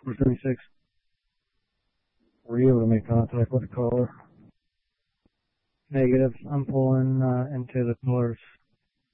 436. Were you able to make contact with the caller? Negative. I'm pulling into the caller's